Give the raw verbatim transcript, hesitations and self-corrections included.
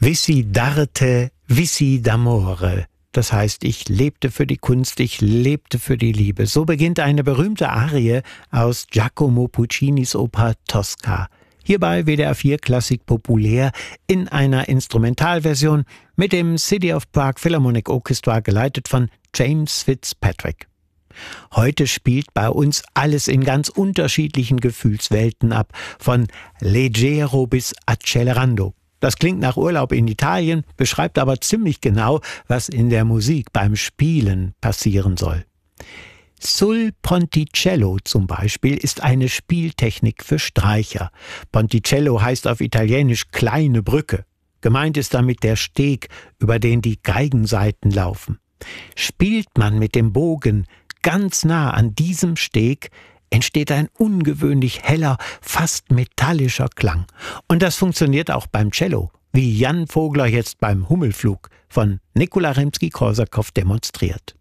Vissi d'arte, vissi d'amore. Das heißt, ich lebte für die Kunst, ich lebte für die Liebe. So beginnt eine berühmte Arie aus Giacomo Puccinis Oper Tosca. Hierbei W D R vier Klassik populär in einer Instrumentalversion mit dem City of Prague Philharmonic Orchestra, geleitet von James Fitzpatrick. Heute spielt bei uns alles in ganz unterschiedlichen Gefühlswelten ab, von Leggero bis Accelerando. Das klingt nach Urlaub in Italien, beschreibt aber ziemlich genau, was in der Musik beim Spielen passieren soll. Sul Ponticello zum Beispiel ist eine Spieltechnik für Streicher. Ponticello heißt auf Italienisch kleine Brücke. Gemeint ist damit der Steg, über den die Geigensaiten laufen. Spielt man mit dem Bogen ganz nah an diesem Steg, entsteht ein ungewöhnlich heller, fast metallischer Klang. Und das funktioniert auch beim Cello, wie Jan Vogler jetzt beim Hummelflug von Nikola Rimsky-Korsakow demonstriert.